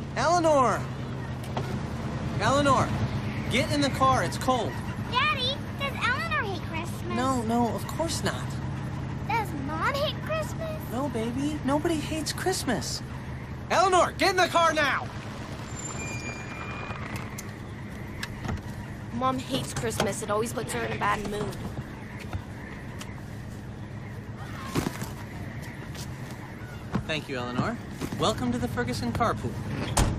Eleanor! Eleanor! Get in the car, it's cold. Daddy, does Eleanor hate Christmas? No, of course not. Does Mom hate Christmas? No, baby, nobody hates Christmas. Eleanor, get in the car now! Mom hates Christmas. It always puts her in a bad mood. Thank you, Eleanor. Welcome to the Ferguson carpool.